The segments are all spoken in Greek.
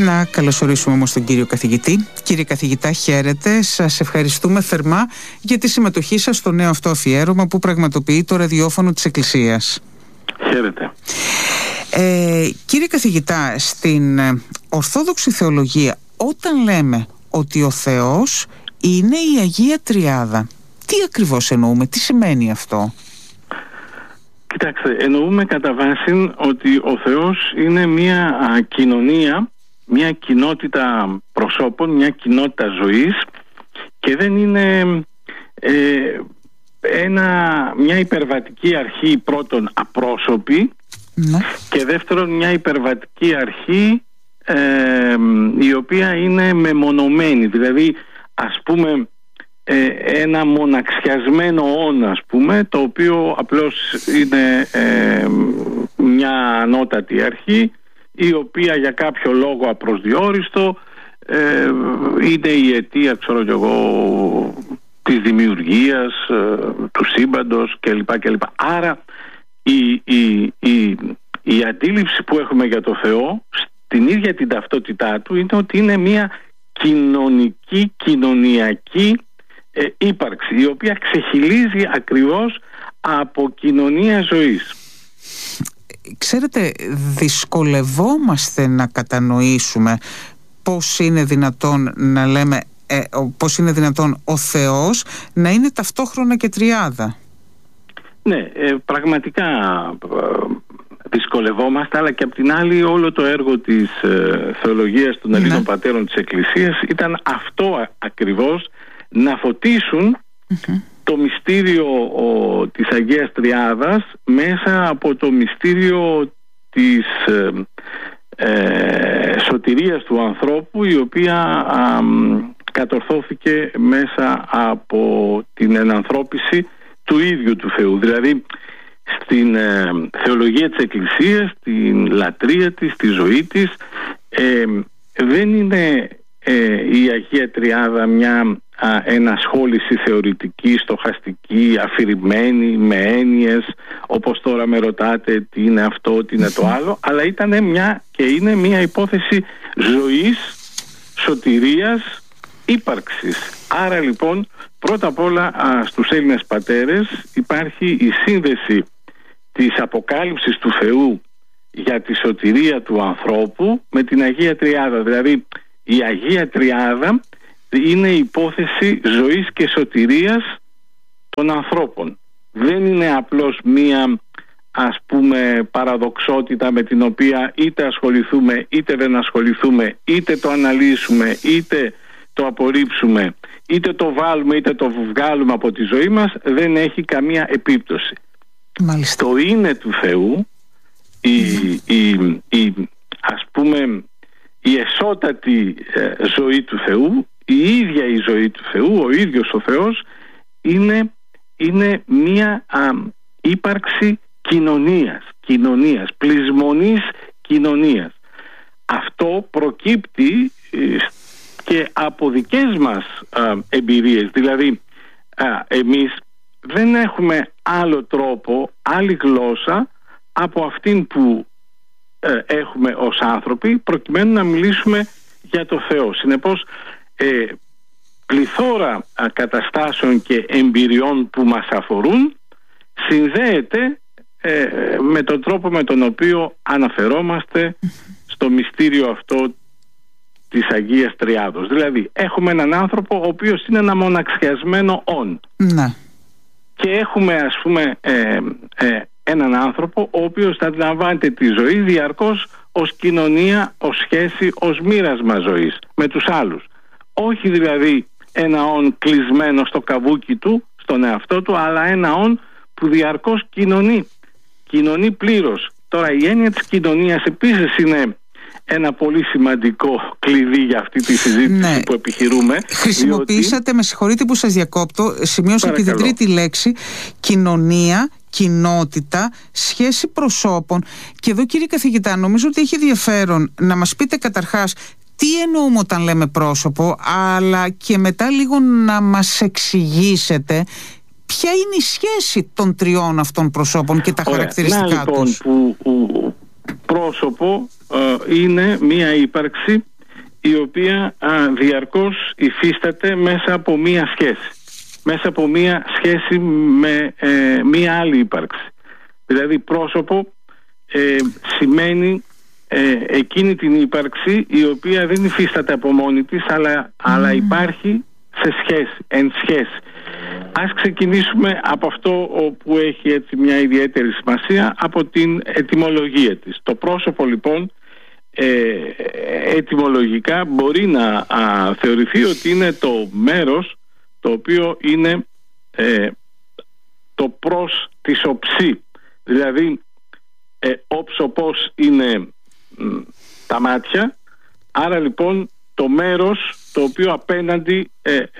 Να καλωσορίσουμε όμως τον κύριο καθηγητή. Κύριε καθηγητά, χαίρετε. Σας ευχαριστούμε θερμά για τη συμμετοχή σας στο νέο αυτό αφιέρωμα που πραγματοποιεί το ραδιόφωνο της Εκκλησίας. Χαίρετε. Κύριε καθηγητά, στην Ορθόδοξη Θεολογία, όταν λέμε ότι ο Θεός είναι η Αγία Τριάδα, τι ακριβώς εννοούμε, τι σημαίνει αυτό? Κοιτάξτε, εννοούμε κατά βάση ότι ο Θεός είναι μια κοινωνία, μια κοινότητα προσώπων, μια κοινότητα ζωής και δεν είναι μια υπερβατική αρχή, πρώτον απρόσωπη, και δεύτερον μια υπερβατική αρχή η οποία είναι μεμονωμένη, δηλαδή ας πούμε ένα μοναξιασμένο όν, ας πούμε, το οποίο απλώς είναι μια ανώτατη αρχή η οποία για κάποιο λόγο απροσδιόριστο είναι η αιτία, ξέρω κι εγώ, της δημιουργίας του σύμπαντος κλπ. Άρα η αντίληψη που έχουμε για το Θεό στην ίδια την ταυτότητά του είναι ότι είναι μια κοινωνική, κοινωνιακή ύπαρξη, η οποία ξεχυλίζει ακριβώς από κοινωνία ζωής. Ξέρετε, δυσκολευόμαστε να κατανοήσουμε πώς είναι δυνατόν να λέμε πώς είναι δυνατόν ο Θεός να είναι ταυτόχρονα και τριάδα. Ναι, πραγματικά δυσκολευόμαστε, αλλά και απ' την άλλη όλο το έργο της θεολογίας των Ελλήνων πατέρων της Εκκλησίας ήταν αυτό ακριβώς, να φωτίσουν το μυστήριο της Αγίας Τριάδας μέσα από το μυστήριο της σωτηρίας του ανθρώπου, η οποία κατορθώθηκε μέσα από την ενανθρώπιση του ίδιου του Θεού. Δηλαδή στην θεολογία της Εκκλησίας, στην λατρεία της, στη ζωή της, δεν είναι η Αγία Τριάδα μια ενασχόληση θεωρητική, στοχαστική, αφηρημένη με έννοιες, όπως τώρα με ρωτάτε τι είναι αυτό, τι είναι το άλλο, αλλά ήταν μια και είναι μια υπόθεση ζωής, σωτηρίας, ύπαρξης. Άρα λοιπόν πρώτα απ' όλα στους Έλληνες πατέρες υπάρχει η σύνδεση της αποκάλυψης του Θεού για τη σωτηρία του ανθρώπου με την Αγία Τριάδα. Δηλαδή η Αγία Τριάδα είναι η υπόθεση ζωής και σωτηρίας των ανθρώπων. Δεν είναι απλώς μία, ας πούμε, παραδοξότητα με την οποία είτε ασχοληθούμε είτε δεν ασχοληθούμε, είτε το αναλύσουμε είτε το απορρίψουμε, είτε το βάλουμε είτε το βγάλουμε από τη ζωή μας, δεν έχει καμία επίπτωση. Μάλιστα. Το είναι του Θεού, ας πούμε η εσώτατη ζωή του Θεού, η ίδια η ζωή του Θεού, ο ίδιος ο Θεός είναι μία ύπαρξη κοινωνίας, πλεισμονής κοινωνίας. Αυτό προκύπτει και από δικές μας εμπειρίες. Δηλαδή εμείς δεν έχουμε άλλο τρόπο, άλλη γλώσσα από αυτήν που έχουμε ως άνθρωποι, προκειμένου να μιλήσουμε για το Θεό. Συνεπώς πληθώρα καταστάσεων και εμπειριών που μας αφορούν συνδέεται με τον τρόπο με τον οποίο αναφερόμαστε στο μυστήριο αυτό της Αγίας Τριάδος. Δηλαδή έχουμε έναν άνθρωπο ο οποίος είναι ένα μοναξιασμένο όν. Ναι. Και έχουμε, ας πούμε, έναν άνθρωπο ο οποίος θα αντιλαμβάνεται τη ζωή διαρκώς ως κοινωνία, ως σχέση, ως μοίρασμα ζωής με τους άλλους. Όχι δηλαδή ένα όν κλεισμένο στο καβούκι του, στον εαυτό του, αλλά ένα όν που διαρκώς κοινωνεί πλήρως. Τώρα η έννοια της κοινωνίας επίσης είναι ένα πολύ σημαντικό κλειδί για αυτή τη συζήτηση που επιχειρούμε. Χρησιμοποιήσατε, με συγχωρείτε που σας διακόπτω, σημείωσα και την τρίτη λέξη, κοινωνία, κοινότητα, σχέση προσώπων. Και εδώ, κύριε καθηγητά, νομίζω ότι έχει ενδιαφέρον να μας πείτε καταρχάς τι εννοούμε όταν λέμε πρόσωπο, αλλά και μετά λίγο να μας εξηγήσετε ποια είναι η σχέση των τριών αυτών προσώπων και τα χαρακτηριστικά τους. Που πρόσωπο είναι μία ύπαρξη η οποία διαρκώς υφίσταται μέσα από μία σχέση. Μέσα από μία σχέση με μία άλλη ύπαρξη. Δηλαδή πρόσωπο σημαίνει εκείνη την ύπαρξη η οποία δεν υφίσταται από μόνη της, αλλά υπάρχει σε σχέση, εν σχέση. Ας ξεκινήσουμε από αυτό που έχει έτσι μια ιδιαίτερη σημασία, από την ετυμολογία της. Το πρόσωπο λοιπόν ετυμολογικά μπορεί να θεωρηθεί ότι είναι το μέρος το οποίο είναι το προς της οψή. Δηλαδή όψοπος είναι τα μάτια, άρα λοιπόν το μέρος το οποίο απέναντι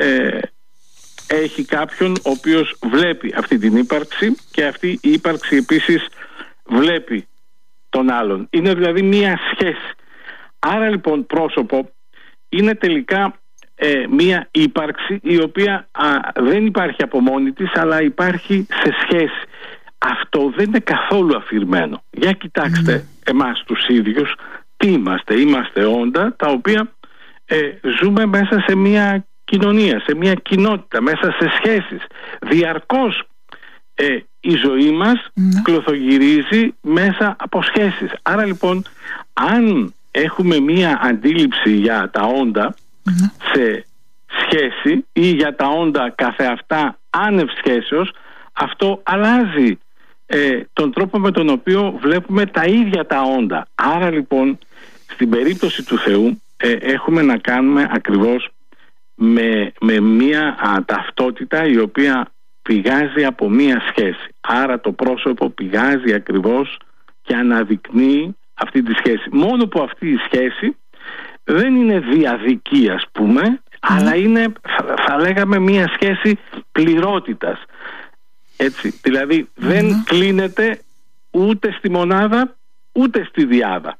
έχει κάποιον ο οποίος βλέπει αυτή την ύπαρξη, και αυτή η ύπαρξη επίσης βλέπει τον άλλον. Είναι δηλαδή μία σχέση. Άρα λοιπόν πρόσωπο είναι τελικά μία ύπαρξη η οποία δεν υπάρχει από μόνη της, αλλά υπάρχει σε σχέση. Αυτό δεν είναι καθόλου αφηρημένο. Για κοιτάξτε εμάς τους ίδιους, τι είμαστε. Είμαστε όντα τα οποία ζούμε μέσα σε μία κοινωνία, σε μία κοινότητα, μέσα σε σχέσεις. Διαρκώς η ζωή μας κλωθογυρίζει μέσα από σχέσεις. Άρα λοιπόν, αν έχουμε μία αντίληψη για τα όντα σε σχέση ή για τα όντα καθεαυτά άνευ σχέσεως, αυτό αλλάζει τον τρόπο με τον οποίο βλέπουμε τα ίδια τα όντα. Άρα λοιπόν, στην περίπτωση του Θεού έχουμε να κάνουμε ακριβώς με μία ταυτότητα η οποία πηγάζει από μία σχέση. Άρα το πρόσωπο πηγάζει ακριβώς και αναδεικνύει αυτή τη σχέση. Μόνο που αυτή η σχέση δεν είναι διαδική, ας πούμε, αλλά είναι, θα λέγαμε, μία σχέση πληρότητας. Έτσι, δηλαδή δεν κλείνεται ούτε στη μονάδα ούτε στη διάδα.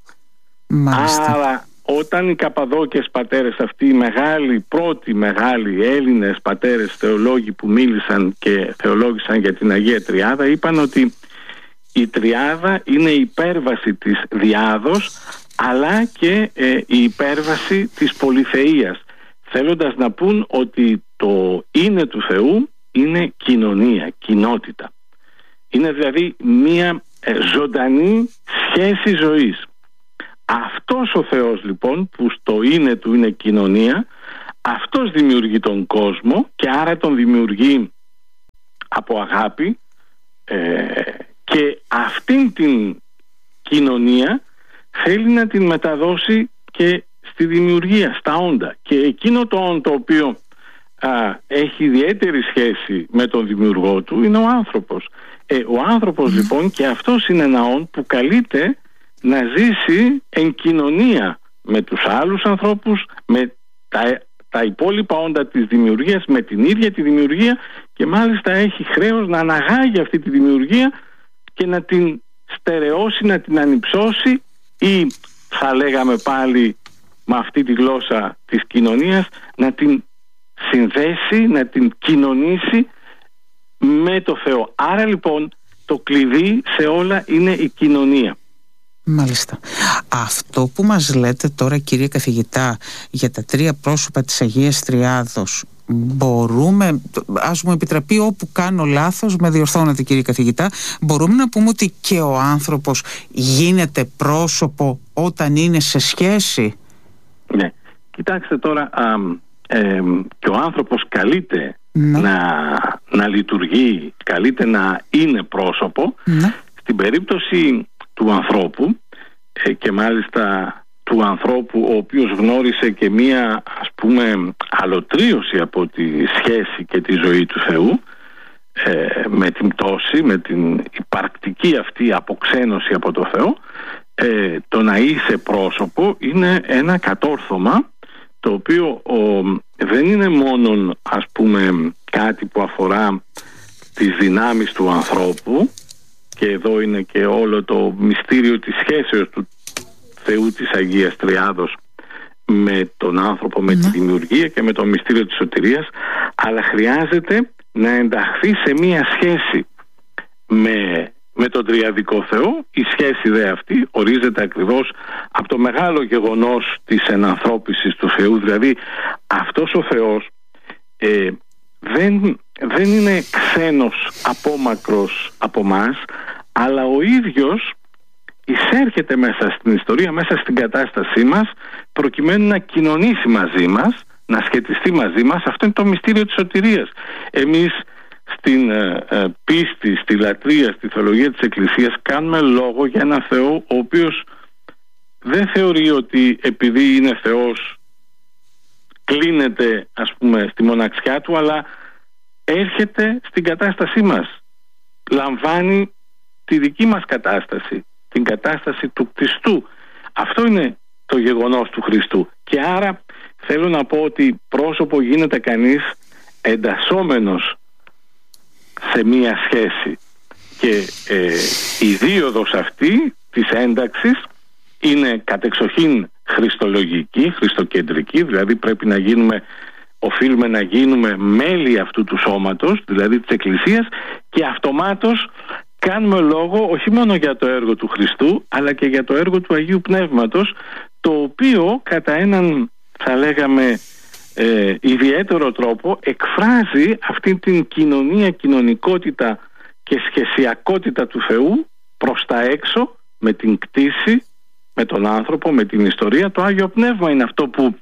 Άρα όταν οι Καπαδόκες πατέρες αυτοί, οι πρώτοι μεγάλοι Έλληνες πατέρες θεολόγοι που μίλησαν και θεολόγησαν για την Αγία Τριάδα, είπαν ότι η Τριάδα είναι η υπέρβαση της διάδος, αλλά και η υπέρβαση της πολυθεΐας, θέλοντας να πούν ότι το είναι του Θεού είναι κοινωνία, κοινότητα. Είναι δηλαδή μία ζωντανή σχέση ζωής. Αυτός ο Θεός λοιπόν, που στο είναι του είναι κοινωνία, αυτός δημιουργεί τον κόσμο και άρα τον δημιουργεί από αγάπη, και αυτήν την κοινωνία θέλει να την μεταδώσει και στη δημιουργία, στα όντα. Και εκείνο το όν το οποίο έχει ιδιαίτερη σχέση με τον δημιουργό του είναι ο άνθρωπος. Ο άνθρωπος λοιπόν, και αυτός είναι ένα όν που καλείται να ζήσει εν κοινωνία με τους άλλους ανθρώπους, με τα υπόλοιπα όντα της δημιουργίας, με την ίδια τη δημιουργία, και μάλιστα έχει χρέος να αναγάγει αυτή τη δημιουργία και να την στερεώσει, να την ανυψώσει, ή θα λέγαμε πάλι με αυτή τη γλώσσα της κοινωνίας, να την συνδέσει, να την κοινωνήσει με το Θεό. Άρα λοιπόν το κλειδί σε όλα είναι η κοινωνία. Μάλιστα. Αυτό που μας λέτε τώρα, κύριε καθηγητά, για τα τρία πρόσωπα της Αγίας Τριάδος, μπορούμε, ας μου επιτραπεί, όπου κάνω λάθος με διορθώνετε κύριε καθηγητά, μπορούμε να πούμε ότι και ο άνθρωπος γίνεται πρόσωπο όταν είναι σε σχέση? Ναι, κοιτάξτε τώρα, και ο άνθρωπος καλείται να λειτουργεί, καλείται να είναι πρόσωπο. Στην περίπτωση του ανθρώπου, και μάλιστα του ανθρώπου ο οποίος γνώρισε και μία, ας πούμε, αλωτρίωση από τη σχέση και τη ζωή του Θεού, με την πτώση, με την υπαρκτική αυτή αποξένωση από το Θεό, το να είσαι πρόσωπο είναι ένα κατόρθωμα το οποίο δεν είναι μόνο, ας πούμε, κάτι που αφορά τις δυνάμεις του ανθρώπου, και εδώ είναι και όλο το μυστήριο της σχέσεως του Θεού της Αγίας Τριάδος με τον άνθρωπο, με τη δημιουργία και με το μυστήριο της σωτηρίας, αλλά χρειάζεται να ενταχθεί σε μία σχέση με τον τριαδικό Θεό. Η σχέση δε αυτή ορίζεται ακριβώς από το μεγάλο γεγονός της ενανθρώπισης του Θεού. Δηλαδή αυτός ο Θεός δεν είναι ξένος, απόμακρος από μας, αλλά ο ίδιος εισέρχεται μέσα στην ιστορία, μέσα στην κατάστασή μας, προκειμένου να κοινωνήσει μαζί μας, να σχετιστεί μαζί μας. Αυτό είναι το μυστήριο της σωτηρίας. Εμείς στην πίστη, στη λατρεία, στη θεολογία της Εκκλησίας κάνουμε λόγο για ένα Θεό ο οποίος δεν θεωρεί ότι επειδή είναι Θεός κλείνεται, ας πούμε, στη μοναξιά του, αλλά έρχεται στην κατάστασή μας, λαμβάνει τη δική μας κατάσταση, την κατάσταση του κτιστού. Αυτό είναι το γεγονός του Χριστού. Και άρα θέλω να πω ότι πρόσωπο γίνεται κανείς εντασσόμενος σε μία σχέση, και η δίωδος αυτή της ένταξης είναι κατεξοχήν χριστολογική, χριστοκεντρική, δηλαδή πρέπει οφείλουμε να γίνουμε μέλη αυτού του σώματος, δηλαδή της Εκκλησίας, και αυτομάτως κάνουμε λόγο όχι μόνο για το έργο του Χριστού, αλλά και για το έργο του Αγίου Πνεύματος, το οποίο κατά έναν, θα λέγαμε, ιδιαίτερο τρόπο εκφράζει αυτή την κοινωνικότητα και σχεσιακότητα του Θεού προς τα έξω, με την κτήση, με τον άνθρωπο, με την ιστορία. Το Άγιο Πνεύμα είναι αυτό που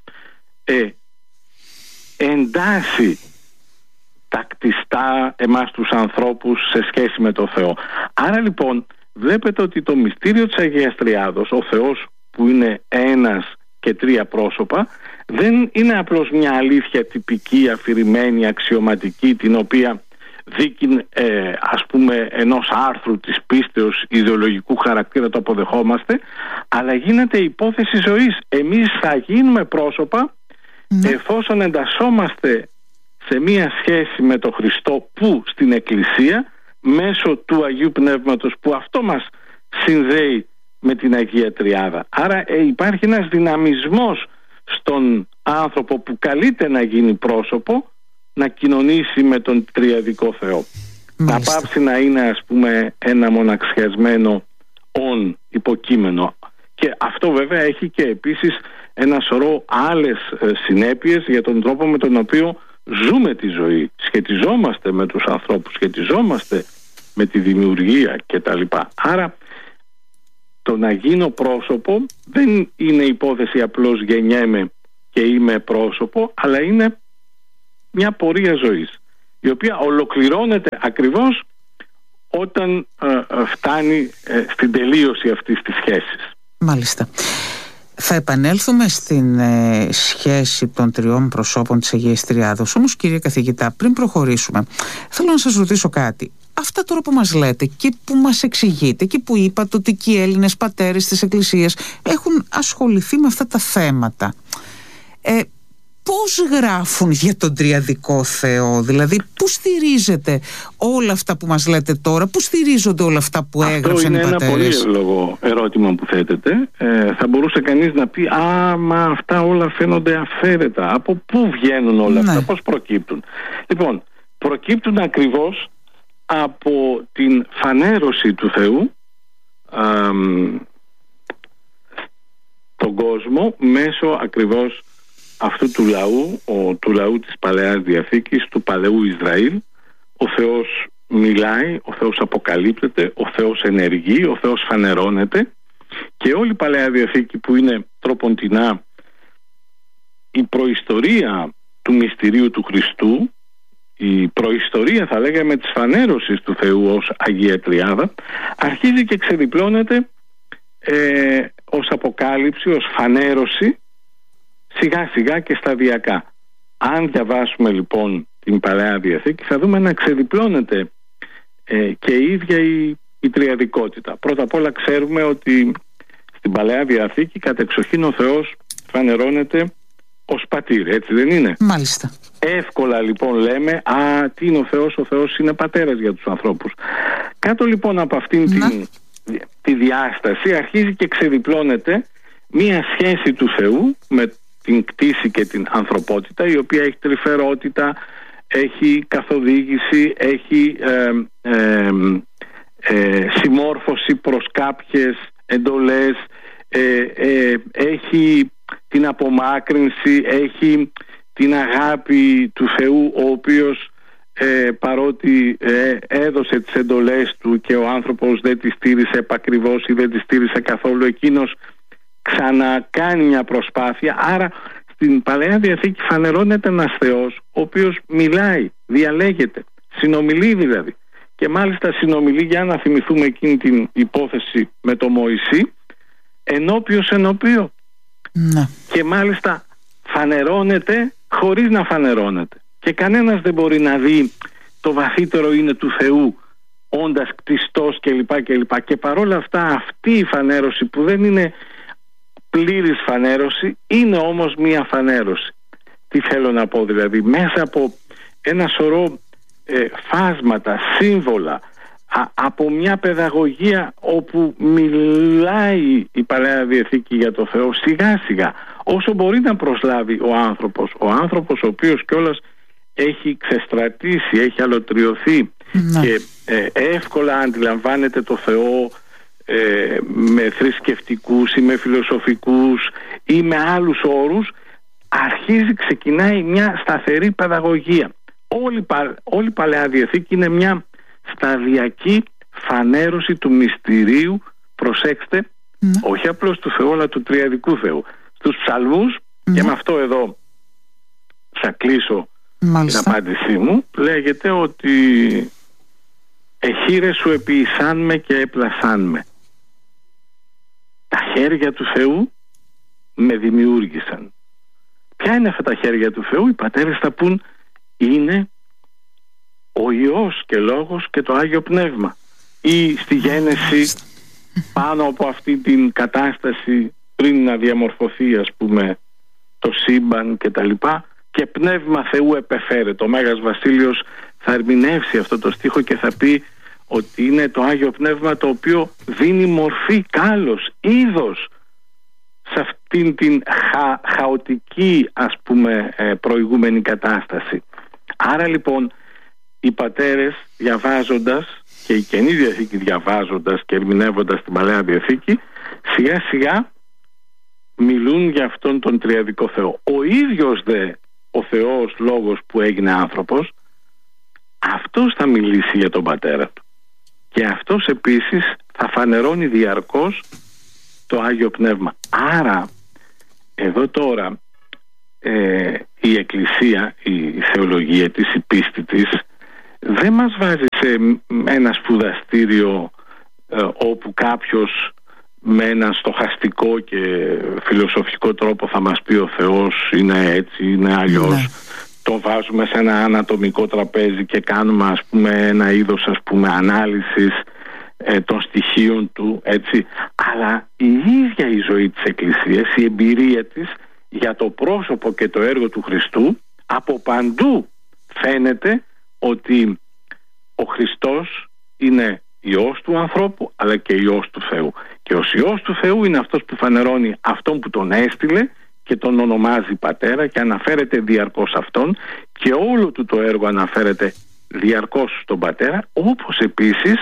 εντάσσει τα κτιστά, εμάς τους ανθρώπους, σε σχέση με το Θεό. Άρα λοιπόν βλέπετε ότι το μυστήριο της Αγίας Τριάδος, ο Θεός που είναι ένας και τρία πρόσωπα, δεν είναι απλώς μια αλήθεια τυπική, αφηρημένη, αξιωματική, την οποία δίκην ας πούμε ενός άρθρου της πίστεως ιδεολογικού χαρακτήρα το αποδεχόμαστε, αλλά γίνεται υπόθεση ζωής. Εμείς θα γίνουμε πρόσωπα εφόσον εντασσόμαστε σε μία σχέση με τον Χριστό, που στην Εκκλησία, μέσω του Αγίου Πνεύματος, που αυτό μας συνδέει με την Αγία Τριάδα. Άρα υπάρχει ένας δυναμισμός στον άνθρωπο που καλείται να γίνει πρόσωπο, να κοινωνήσει με τον τριαδικό Θεό. Μάλιστα. Να πάψει να είναι, ας πούμε, ένα μοναξιασμένο υποκείμενο. Και αυτό βέβαια έχει και επίσης ένα σωρό άλλες συνέπειες για τον τρόπο με τον οποίο ζούμε τη ζωή, σχετιζόμαστε με τους ανθρώπους, σχετιζόμαστε με τη δημιουργία κτλ. Άρα το να γίνω πρόσωπο δεν είναι υπόθεση απλώς γεννιέμαι και είμαι πρόσωπο, αλλά είναι μια πορεία ζωής, η οποία ολοκληρώνεται ακριβώς όταν φτάνει στην τελείωση αυτής της σχέσης. Μάλιστα. Θα επανέλθουμε στην σχέση των τριών προσώπων της Αγίας Τριάδος. Όμως, κύριε καθηγητά, πριν προχωρήσουμε, θέλω να σας ρωτήσω κάτι. Αυτά τώρα που μας λέτε και που μας εξηγείτε και που είπατε ότι και οι Έλληνες πατέρες της Εκκλησίας έχουν ασχοληθεί με αυτά τα θέματα, πώς γράφουν για τον τριαδικό Θεό? Δηλαδή, πού στηρίζεται όλα αυτά που μας λέτε τώρα, πού στηρίζονται όλα αυτά που έγραψαν οι πατέρες? Αυτό είναι ένα πολύ εύλογο ερώτημα που θέτετε. Θα μπορούσε κανείς να πει, μα αυτά όλα φαίνονται αφαίρετα. Από πού βγαίνουν όλα αυτά, πώς προκύπτουν? Λοιπόν, προκύπτουν ακριβώς από την φανέρωση του Θεού τον κόσμο, μέσω ακριβώς αυτού του λαού, του λαού της Παλαιάς Διαθήκης, του παλαιού Ισραήλ. Ο Θεός μιλάει, ο Θεός αποκαλύπτεται, ο Θεός ενεργεί, ο Θεός φανερώνεται, και όλη η Παλαιά Διαθήκη, που είναι τροποντινά η προϊστορία του μυστηρίου του Χριστού, η προϊστορία, θα λέγαμε, της φανέρωσης του Θεού ως Αγία Τριάδα, αρχίζει και ξεδιπλώνεται ως αποκάλυψη, ως φανέρωση, σιγά σιγά και σταδιακά. Αν διαβάσουμε λοιπόν την Παλαιά Διαθήκη, θα δούμε να ξεδιπλώνεται και η ίδια η τριαδικότητα. Πρώτα απ' όλα ξέρουμε ότι στην Παλαιά Διαθήκη κατεξοχήν ο Θεός φανερώνεται ως πατήρ, έτσι δεν είναι? Μάλιστα. Εύκολα λοιπόν λέμε, τι είναι ο Θεός? Ο Θεός είναι πατέρας για τους ανθρώπους. Κάτω λοιπόν από αυτήν τη διάσταση αρχίζει και ξεδιπλώνεται μία σχέση του Θεού με την κτήση και την ανθρωπότητα, η οποία έχει τρυφερότητα, έχει καθοδήγηση, έχει συμμόρφωση προς κάποιες εντολές, έχει την απομάκρυνση, έχει την αγάπη του Θεού, ο οποίος παρότι έδωσε τις εντολές του και ο άνθρωπος δεν τις τήρησε επακριβώς ή δεν τις τήρησε καθόλου, εκείνος ξανακάνει μια προσπάθεια. Άρα στην Παλαιά Διαθήκη φανερώνεται ένας Θεός ο οποίος μιλάει, διαλέγεται, συνομιλεί δηλαδή, και μάλιστα συνομιλεί, για να θυμηθούμε εκείνη την υπόθεση με το Μωυσή, ενώπιος ενώπιο. Ναι. Και μάλιστα φανερώνεται χωρίς να φανερώνεται, και κανένας δεν μπορεί να δει το βαθύτερο είναι του Θεού όντας κτιστός κλπ. Και παρόλα αυτά αυτή η φανέρωση, που δεν είναι πλήρης φανέρωση, είναι όμως μία φανέρωση. Τι θέλω να πω δηλαδή? Μέσα από ένα σωρό φάσματα, σύμβολα, από μια παιδαγωγία όπου μιλάει η Παλαιά Διαθήκη για το Θεό, σιγά σιγά, όσο μπορεί να προσλάβει ο άνθρωπος ο οποίος κιόλας έχει ξεστρατήσει, έχει αλωτριωθεί, και εύκολα αντιλαμβάνεται το Θεό με θρησκευτικούς ή με φιλοσοφικούς ή με άλλους όρους, ξεκινάει μια σταθερή παιδαγωγία. Όλη η Παλαιά Διαθήκη είναι μια σταδιακή φανέρωση του μυστηρίου, προσέξτε, όχι απλώς του Θεού αλλά του τριαδικού Θεού. Στους ψαλμούς, και με αυτό εδώ θα κλείσω την απάντησή μου, λέγεται ότι «Εχείρες σου επίησάν με και έπλασάν με». Τα χέρια του Θεού με δημιούργησαν. Ποια είναι αυτά τα χέρια του Θεού? Οι πατέρες θα πούν είναι ο Υιός και Λόγος και το Άγιο Πνεύμα. Ή στη Γένεση, πάνω από αυτή την κατάσταση, πριν να διαμορφωθεί ας πούμε το σύμπαν και τα λοιπά, και Πνεύμα Θεού επεφέρεται. Ο Μέγας Βασίλειος θα ερμηνεύσει αυτό το στίχο και θα πει ότι είναι το Άγιο Πνεύμα το οποίο δίνει μορφή, κάλος, είδος σε αυτήν την χαοτική ας πούμε προηγούμενη κατάσταση. Άρα λοιπόν οι πατέρες, διαβάζοντας, και η Καινή Διαθήκη διαβάζοντας και ερμηνεύοντας την Παλαιά Διαθήκη, σιγά σιγά μιλούν για αυτόν τον τριαδικό Θεό. Ο ίδιος δε ο Θεός Λόγος που έγινε άνθρωπος, αυτός θα μιλήσει για τον πατέρα του, και αυτός επίσης θα φανερώνει διαρκώς το Άγιο Πνεύμα. Άρα εδώ τώρα η Εκκλησία, η θεολογία της, η πίστη της δεν μας βάζει σε ένα σπουδαστήριο όπου κάποιος με ένα στοχαστικό και φιλοσοφικό τρόπο θα μας πει ο Θεός είναι έτσι, είναι αλλιώς. Το βάζουμε σε ένα ανατομικό τραπέζι και κάνουμε ας πούμε ένα είδος ας πούμε ανάλυσης των στοιχείων του, έτσι. Αλλά η ίδια η ζωή της Εκκλησίας, η εμπειρία της για το πρόσωπο και το έργο του Χριστού, από παντού φαίνεται ότι ο Χριστός είναι Υιός του ανθρώπου αλλά και Υιός του Θεού, και ο Υιός του Θεού είναι αυτός που φανερώνει αυτόν που τον έστειλε και τον ονομάζει πατέρα και αναφέρεται διαρκώς αυτόν, και όλο του το έργο αναφέρεται διαρκώς στον πατέρα, όπως επίσης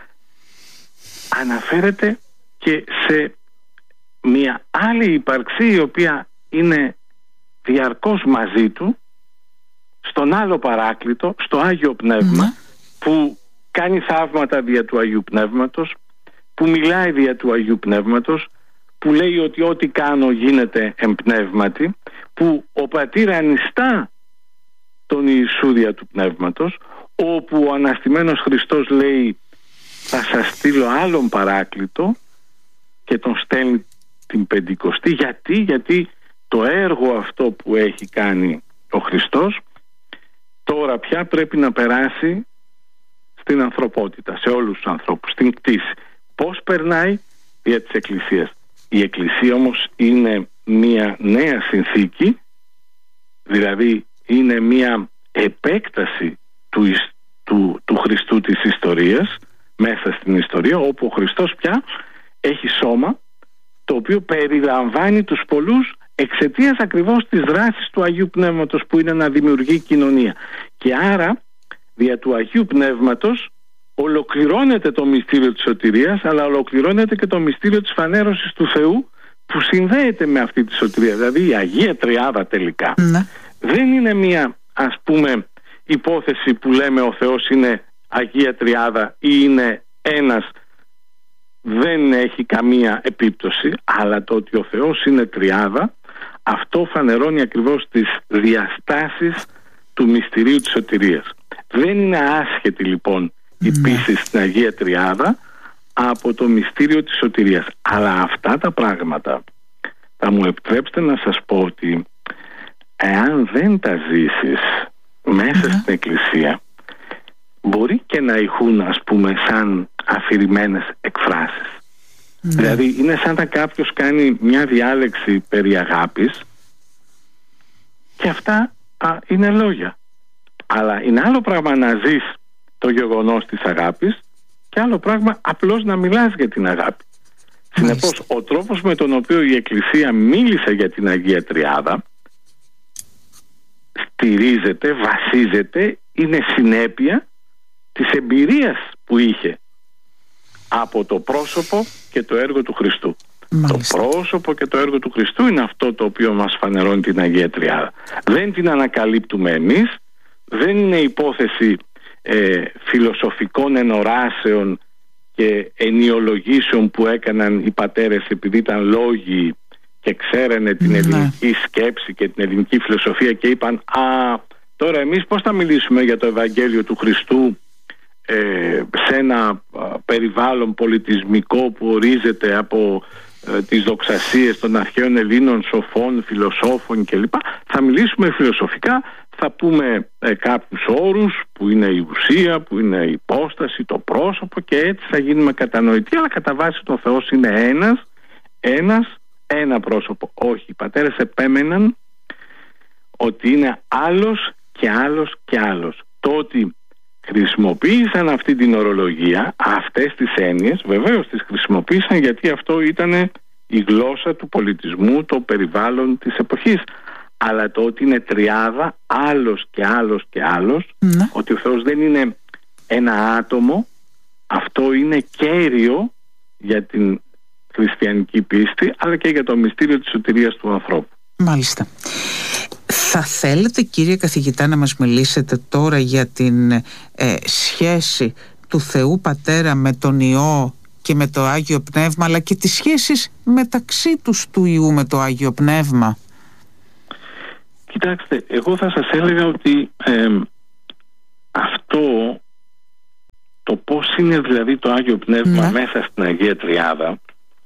αναφέρεται και σε μια άλλη ύπαρξη η οποία είναι διαρκώς μαζί του, στον άλλο παράκλητο, στο Άγιο Πνεύμα, που κάνει θαύματα δια του Αγίου Πνεύματος, που μιλάει δια του Αγίου Πνεύματος, που λέει ότι ό,τι κάνω γίνεται εμπνεύματι, που ο Πατήρ ανιστά τον Ιησού δια του Πνεύματος, όπου ο αναστημένος Χριστός λέει θα σας στείλω άλλον παράκλητο, και τον στέλνει την Πεντηκοστή. Γιατί το έργο αυτό που έχει κάνει ο Χριστός τώρα πια πρέπει να περάσει στην ανθρωπότητα, σε όλους τους ανθρώπους, στην κτήση. Πώς περνάει? Δια της Εκκλησίας. Η Εκκλησία όμως είναι μια νέα συνθήκη, δηλαδή είναι μια επέκταση του Χριστού της ιστορίας μέσα στην ιστορία, όπου ο Χριστός πια έχει σώμα το οποίο περιλαμβάνει τους πολλούς εξαιτίας ακριβώς της δράσης του Αγίου Πνεύματος, που είναι να δημιουργεί κοινωνία. Και άρα δια του Αγίου Πνεύματος ολοκληρώνεται το μυστήριο της σωτηρίας, αλλά ολοκληρώνεται και το μυστήριο της φανέρωσης του Θεού που συνδέεται με αυτή τη σωτηρία. Δηλαδή η Αγία Τριάδα τελικά δεν είναι μια, ας πούμε, υπόθεση που λέμε ο Θεός είναι Αγία Τριάδα ή είναι ένας, δεν έχει καμία επίπτωση, αλλά το ότι ο Θεός είναι Τριάδα, αυτό φανερώνει ακριβώς τις διαστάσεις του μυστηρίου της σωτηρίας. Δεν είναι άσχετη λοιπόν η πίστη στην Αγία Τριάδα από το μυστήριο της σωτηρίας. Αλλά αυτά τα πράγματα θα μου επιτρέψετε να σας πω ότι εάν δεν τα ζήσεις μέσα στην Εκκλησία, μπορεί και να ηχούν, ας πούμε, σαν αφηρημένες εκφράσεις. Δηλαδή είναι σαν να κάποιος κάνει μια διάλεξη περί αγάπης και αυτά είναι λόγια. Αλλά είναι άλλο πράγμα να ζεις το γεγονός της αγάπης και άλλο πράγμα απλώς να μιλάς για την αγάπη. Συνεπώς ο τρόπος με τον οποίο η Εκκλησία μίλησε για την Αγία Τριάδα στηρίζεται, βασίζεται, είναι συνέπεια της εμπειρίας που είχε από το πρόσωπο και το έργο του Χριστού. Μάλιστα. Το πρόσωπο και το έργο του Χριστού είναι αυτό το οποίο μας φανερώνει την Αγία Τριάδα. Δεν την ανακαλύπτουμε εμείς, δεν είναι υπόθεση φιλοσοφικών ενοράσεων και ενιολογήσεων που έκαναν οι πατέρες επειδή ήταν λόγοι και ξέρανε την ελληνική σκέψη και την ελληνική φιλοσοφία και είπαν τώρα εμείς πώς θα μιλήσουμε για το Ευαγγέλιο του Χριστού σε ένα περιβάλλον πολιτισμικό που ορίζεται από τις δοξασίες των αρχαίων Ελλήνων σοφών, φιλοσόφων κλπ. Θα μιλήσουμε φιλοσοφικά, θα πούμε κάποιους όρους που είναι η ουσία, που είναι η υπόσταση, το πρόσωπο και έτσι θα γίνουμε κατανοητοί, αλλά κατά βάση το Θεός είναι ένα πρόσωπο. Όχι, οι πατέρες επέμεναν ότι είναι άλλος και άλλος και άλλος. Το ότι χρησιμοποίησαν αυτή την ορολογία, αυτές τις έννοιες, βεβαίως τις χρησιμοποίησαν γιατί αυτό ήταν η γλώσσα του πολιτισμού, το περιβάλλον της εποχής. Αλλά το ότι είναι τριάδα, άλλος και άλλος και άλλος, ότι ο Θεός δεν είναι ένα άτομο, αυτό είναι κέριο για την χριστιανική πίστη, αλλά και για το μυστήριο της σωτηρίας του ανθρώπου. Μάλιστα. Θα θέλετε, κύριε καθηγητά, να μας μιλήσετε τώρα για την σχέση του Θεού Πατέρα με τον Υιό και με το Άγιο Πνεύμα, αλλά και τις σχέσεις μεταξύ τους του Υιού με το Άγιο Πνεύμα? Κοιτάξτε, εγώ θα σας έλεγα ότι αυτό το πώς είναι δηλαδή το Άγιο Πνεύμα μέσα στην Αγία Τριάδα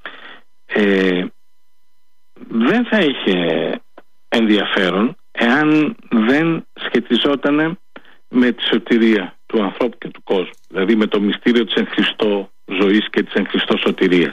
δεν θα είχε ενδιαφέρον εάν δεν σχετιζόταν με τη σωτηρία του ανθρώπου και του κόσμου, δηλαδή με το μυστήριο της εν Χριστώ ζωής και της εν Χριστώ σωτηρίας.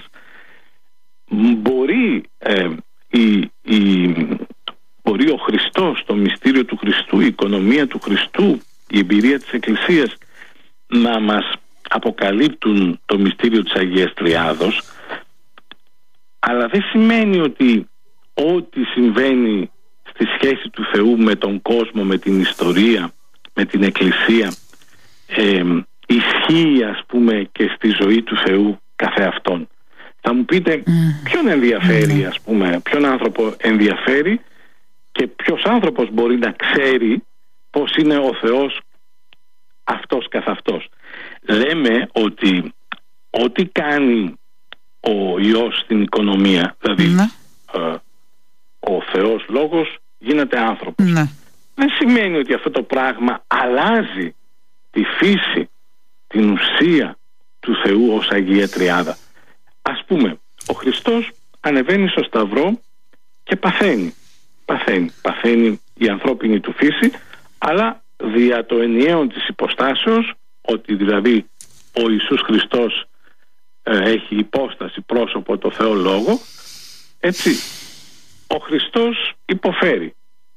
Μπορεί ο Χριστός, το μυστήριο του Χριστού, η οικονομία του Χριστού, η εμπειρία της Εκκλησίας να μας αποκαλύπτουν το μυστήριο της Αγίας Τριάδος, αλλά δεν σημαίνει ότι ό,τι συμβαίνει στη σχέση του Θεού με τον κόσμο, με την ιστορία, με την Εκκλησία ισχύει, ας πούμε, και στη ζωή του Θεού καθεαυτόν. Θα μου πείτε ποιον ενδιαφέρει, ας πούμε, ποιον άνθρωπο ενδιαφέρει και ποιος άνθρωπος μπορεί να ξέρει πώς είναι ο Θεός αυτός καθ' αυτός. Λέμε ότι ό,τι κάνει ο Υιός στην οικονομία, δηλαδή ο Θεός Λόγος γίνεται άνθρωπος, δεν σημαίνει ότι αυτό το πράγμα αλλάζει τη φύση, την ουσία του Θεού ως Αγία Τριάδα. Ας πούμε, ο Χριστός ανεβαίνει στο Σταυρό και παθαίνει η ανθρώπινη του φύση, αλλά δια το ενιαίο της υποστάσεως, ότι δηλαδή ο Ιησούς Χριστός έχει υπόσταση, πρόσωπο, το Θεό Λόγο, έτσι ο Χριστός υποφέρει.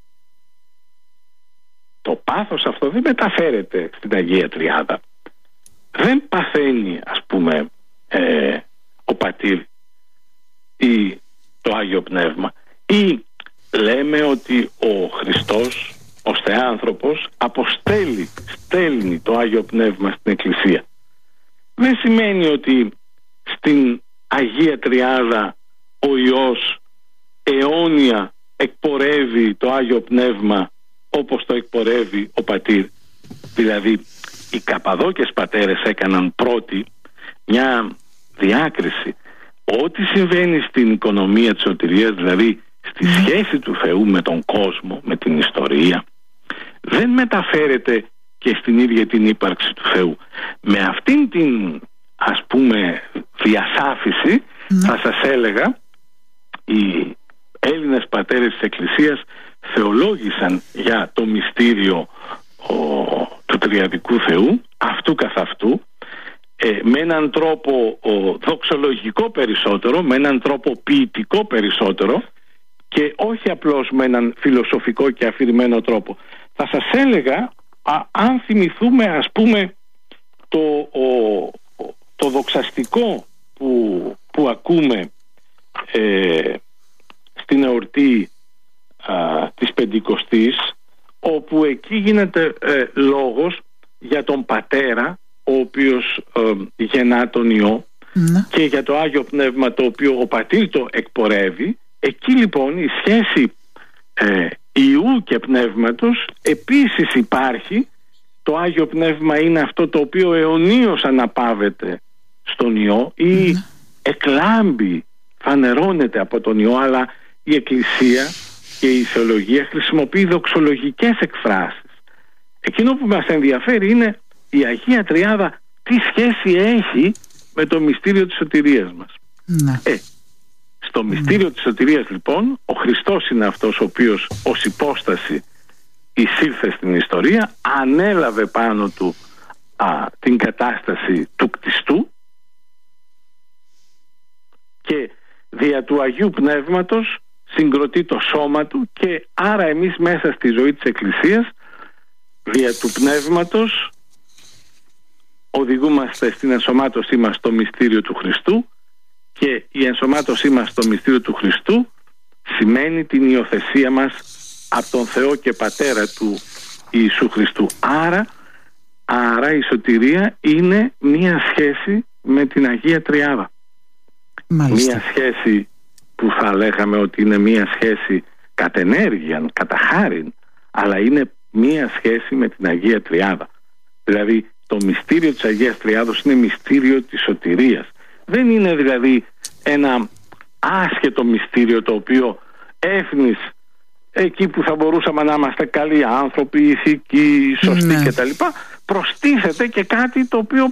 Το πάθος αυτό δεν μεταφέρεται στην Αγία Τριάδα. Δεν παθαίνει, ας πούμε, ο Πατήρ ή το Άγιο Πνεύμα, ή λέμε ότι ο Χριστός ως Θεάνθρωπος στέλνει το Άγιο Πνεύμα στην Εκκλησία. δεν σημαίνει ότι στην Αγία Τριάδα ο Υιός αιώνια εκπορεύει το Άγιο Πνεύμα όπως το εκπορεύει ο Πατήρ. Δηλαδή οι Καπαδόκες πατέρες έκαναν πρώτοι μια διάκριση. Ό,τι συμβαίνει στην οικονομία της σωτηρίας, δηλαδή στη σχέση του Θεού με τον κόσμο, με την ιστορία, δεν μεταφέρεται και στην ίδια την ύπαρξη του Θεού. Με αυτήν την, ας πούμε, διασάφηση, θα σας έλεγα, οι Έλληνες πατέρες της Εκκλησίας θεολόγησαν για το μυστήριο του Τριαδικού Θεού, αυτού καθ' αυτού, με έναν τρόπο δοξολογικό περισσότερο, με έναν τρόπο ποιητικό περισσότερο και όχι απλώς με έναν φιλοσοφικό και αφηρημένο τρόπο. Θα σας έλεγα, αν θυμηθούμε, ας πούμε, το δοξαστικό που ακούμε στην εορτή της Πεντηκοστής, όπου εκεί γίνεται λόγος για τον Πατέρα ο οποίος γεννά τον Υιό και για το Άγιο Πνεύμα το οποίο ο Πατήρ το εκπορεύει. Εκεί λοιπόν η σχέση Υιού και Πνεύματος επίσης υπάρχει. Το Άγιο Πνεύμα είναι αυτό το οποίο αιωνίως αναπαύεται στον Υιό ή εκλάμπει, φανερώνεται από τον Υιό, αλλά η Εκκλησία και η θεολογία χρησιμοποιεί δοξολογικές εκφράσεις. Εκείνο που μας ενδιαφέρει είναι η Αγία Τριάδα τι σχέση έχει με το μυστήριο της σωτηρίας μας. Στο μυστήριο της σωτηρίας λοιπόν ο Χριστός είναι αυτός ο οποίος ως υπόσταση εισήλθε στην ιστορία, ανέλαβε πάνω του την κατάσταση του κτιστού και δια του Αγίου Πνεύματος συγκροτεί το σώμα του, και άρα εμείς μέσα στη ζωή της Εκκλησίας δια του Πνεύματος οδηγούμαστε στην ενσωμάτωσή μας στο μυστήριο του Χριστού, και η ενσωμάτωσή μας στο μυστήριο του Χριστού σημαίνει την υιοθεσία μας από τον Θεό και Πατέρα του Ιησού Χριστού. Άρα η σωτηρία είναι μία σχέση με την Αγία Τριάδα. Μάλιστα. Μία σχέση που θα λέγαμε ότι είναι μία σχέση κατ' ενέργειαν, κατά χάριν, αλλά είναι μία σχέση με την Αγία Τριάδα. Δηλαδή το μυστήριο της Αγίας Τριάδος είναι μυστήριο της σωτηρίας. Δεν είναι δηλαδή ένα άσχετο μυστήριο το οποίο έφνης εκεί που θα μπορούσαμε να είμαστε καλοί άνθρωποι, ηθικοί, σωστοί κτλ. Προστίθεται και κάτι το οποίο